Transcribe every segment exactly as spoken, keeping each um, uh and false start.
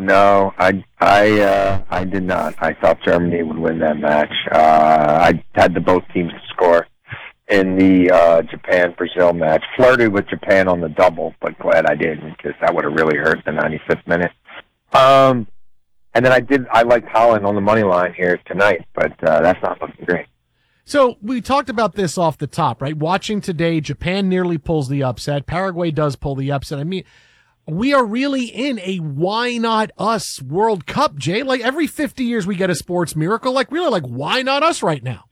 No, I I uh, I did not. I thought Germany would win that match. Uh, I had the both teams to score in the uh, Japan-Brazil match. Flirted with Japan on the double, but glad I didn't because that would have really hurt the ninety-fifth minute. Um, and then I did. I liked Holland on the money line here tonight, but uh, that's not looking great. So we talked about this off the top, right? Watching today, Japan nearly pulls the upset. Paraguay does pull the upset. I mean, we are really in a why not us World Cup, Jay. Like every fifty years we get a sports miracle. Like really, like why not us right now?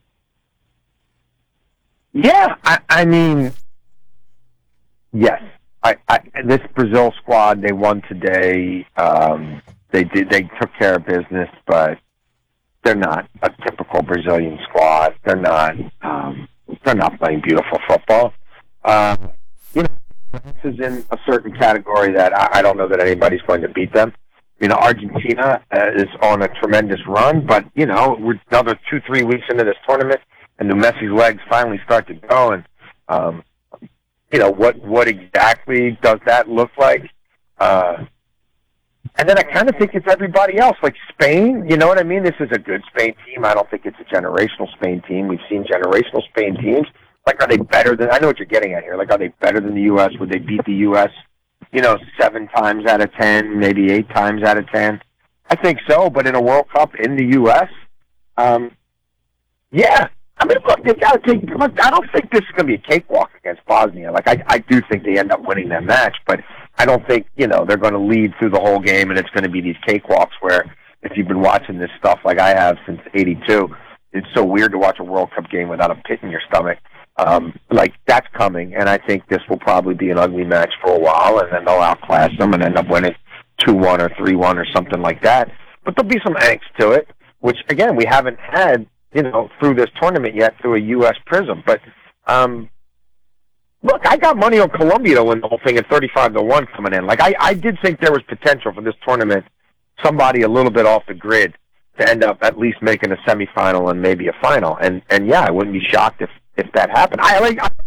Yeah, I, I mean, yes. I, I, this Brazil squad, they won today. Um, they did. They took care of business, but they're not a typical Brazilian squad. They're not. Um, they're not playing beautiful football. Uh, you know, France is in a certain category that I, I don't know that anybody's going to beat them. You know, Argentina uh, is on a tremendous run, but you know, we're another two, three weeks into this tournament, and the Messi's legs finally start to go. And um, you know, what what exactly does that look like? Uh, And then I kind of think it's everybody else, like Spain. You know what I mean? This is a good Spain team. I don't think it's a generational Spain team. We've seen generational Spain teams. Like, are they better than? I know what you're getting at here. Like, are they better than the U S? Would they beat the U S? You know, seven times out of ten, maybe eight times out of ten. I think so. But in a World Cup in the U S, um, yeah. I mean, look, they got to take. Look, I don't think this is going to be a cakewalk against Bosnia. Like, I, I do think they end up winning that match, but I don't think, you know, they're going to lead through the whole game and it's going to be these cakewalks where if you've been watching this stuff like I have since eighty-two, it's so weird to watch a World Cup game without a pit in your stomach. Um, like, that's coming, and I think this will probably be an ugly match for a while, and then they'll outclass them and end up winning two one or three one or something like that. But there'll be some angst to it, which, again, we haven't had, you know, through this tournament yet through a U S prism. But, um, look, I got money on Colombia to win the whole thing at thirty-five to one coming in. Like, I, I did think there was potential for this tournament, somebody a little bit off the grid to end up at least making a semifinal and maybe a final. And, and yeah, I wouldn't be shocked if, if that happened. I like, I